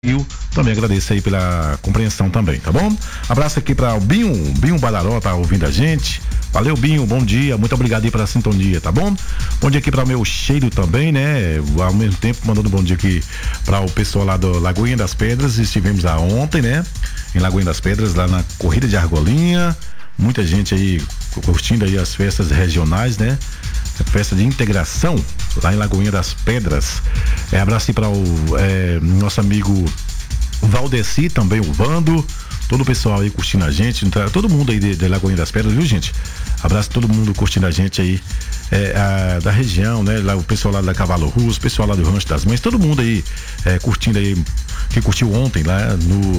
Também agradeço aí pela compreensão também, tá bom? Abraço aqui para o Binho Badaró, tá ouvindo a gente. Valeu, Binho, bom dia, muito obrigado aí pela sintonia, tá bom? Bom dia aqui para o meu Cheiro também, né? Ao mesmo tempo, mandando bom dia aqui para o pessoal lá do Lagoinha das Pedras. Estivemos lá ontem, né? Em Lagoinha das Pedras, lá na Corrida de Argolinha. Muita gente aí curtindo aí as festas regionais, né? Festa de integração lá em Lagoinha das Pedras. Abraço aí para o nosso amigo Valdeci, também o Vando, todo o pessoal aí curtindo a gente, todo mundo aí de Lagoinha das Pedras, viu, gente? Abraço a todo mundo curtindo a gente aí da região, né? Lá, o pessoal lá da Cavalo Russo, o pessoal lá do Rancho das Mães, todo mundo aí curtindo aí, que curtiu ontem lá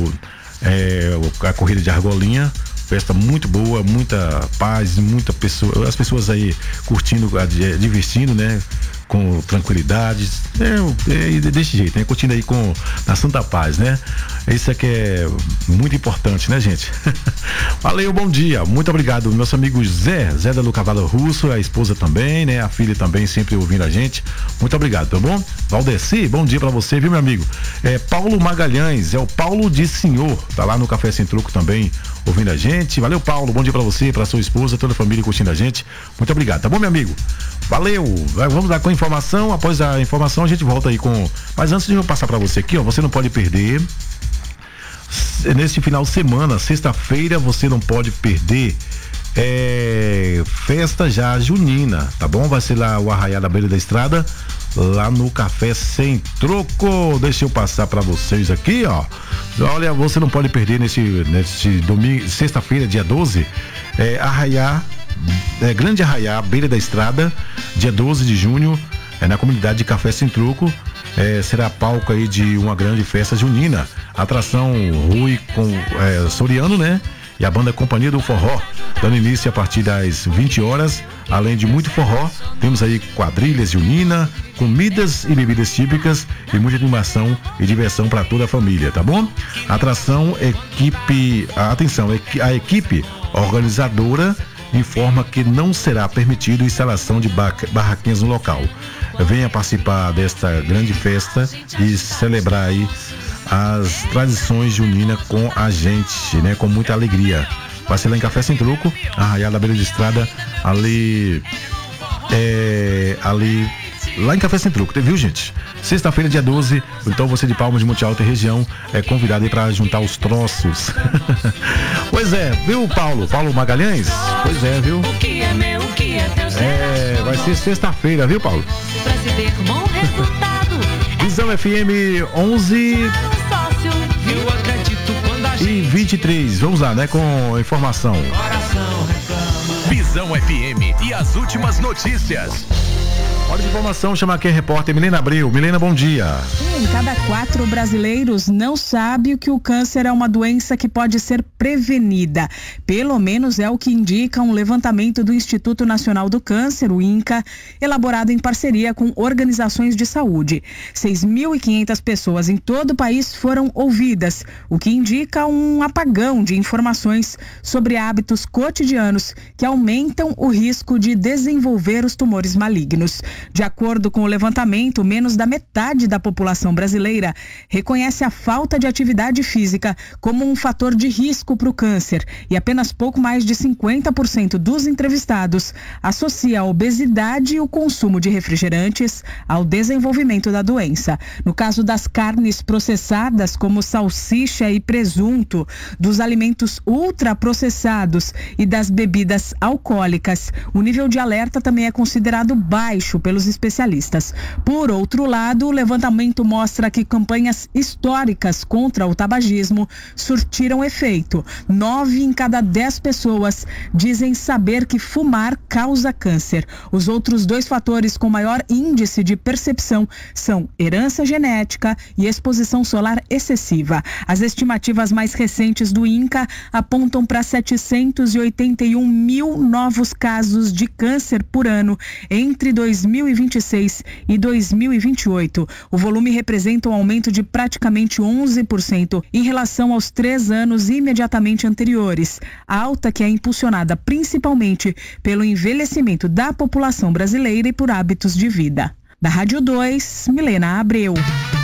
a Corrida de Argolinha. Festa muito boa, muita paz, muita pessoa, as pessoas aí curtindo, divertindo, né? Com tranquilidade, desse jeito, né? Curtindo aí na Santa Paz, né? Isso aqui é muito importante, né, gente? Valeu, bom dia, muito obrigado, nosso amigo Zé do Cavalo Russo, a esposa também, né? A filha também sempre ouvindo a gente, muito obrigado, tá bom? Valdeci, bom dia pra você, viu, meu amigo? Paulo Magalhães, o Paulo de Senhor, tá lá no Café Sem Truco também, ouvindo a gente. Valeu, Paulo, bom dia pra você, pra sua esposa, toda a família curtindo a gente, muito obrigado, tá bom, meu amigo? Valeu, vamos lá com a informação. Após a informação a gente volta aí mas antes de eu passar pra você aqui, ó, você não pode perder neste final de semana, sexta-feira, você não pode perder festa já junina, tá bom? Vai ser lá o Arraiá da Beira da Estrada, lá no Café Sem Troco. Deixa eu passar pra vocês aqui, ó. Olha, você não pode perder neste domingo, sexta-feira, dia 12, Grande Arraiá, Beira da Estrada, dia 12 de junho, na comunidade de Café Sem Truco. Será palco aí de uma grande festa junina. Atração Rui Soriano, né? E a banda Companhia do Forró, dando início a partir das 20 horas. Além de muito forró, temos aí quadrilhas junina, comidas e bebidas típicas e muita animação e diversão para toda a família, tá bom? Atração, a equipe organizadora informa que não será permitido instalação de barraquinhas no local. Venha participar desta grande festa e celebrar aí as tradições juninas com a gente, né? Com muita alegria. Vai ser lá em Café Sem Truco, Arraiá da Beira de Estrada, lá em Café Sem Truco, viu, gente? Sexta-feira, dia 12, então você de Palmas de Monte Alto e região é convidado aí pra juntar os troços. Pois é, viu, Paulo Magalhães? Pois é, viu? O que é meu, o que é teu, vai ser sexta-feira, viu, Paulo? Pra se ter bom resultado. Visão FM 11 Eu acredito quando a e 23, vamos lá, né, com informação. coração reclama. Visão FM e as últimas notícias. Hora de informação, chama aqui a repórter Milena Abreu. Milena, bom dia. Em cada 4 brasileiros não sabe que o câncer é uma doença que pode ser prevenida. Pelo menos é o que indica um levantamento do Instituto Nacional do Câncer, o INCA, elaborado em parceria com organizações de saúde. 6.500 pessoas em todo o país foram ouvidas, o que indica um apagão de informações sobre hábitos cotidianos que aumentam o risco de desenvolver os tumores malignos. De acordo com o levantamento, menos da metade da população brasileira reconhece a falta de atividade física como um fator de risco para o câncer e apenas pouco mais de 50% dos entrevistados associa a obesidade e o consumo de refrigerantes ao desenvolvimento da doença. No caso das carnes processadas, como salsicha e presunto, dos alimentos ultraprocessados e das bebidas alcoólicas, o nível de alerta também é considerado baixo pelos especialistas. Por outro lado, o levantamento mostra que campanhas históricas contra o tabagismo surtiram efeito. 9 em cada 10 pessoas dizem saber que fumar causa câncer. Os outros 2 fatores com maior índice de percepção são herança genética e exposição solar excessiva. As estimativas mais recentes do INCA apontam para 781 mil novos casos de câncer por ano entre 2026 e 2028. O volume representa um aumento de praticamente 11% em relação aos 3 anos imediatamente anteriores, alta que é impulsionada principalmente pelo envelhecimento da população brasileira e por hábitos de vida. Da Rádio 2, Milena Abreu.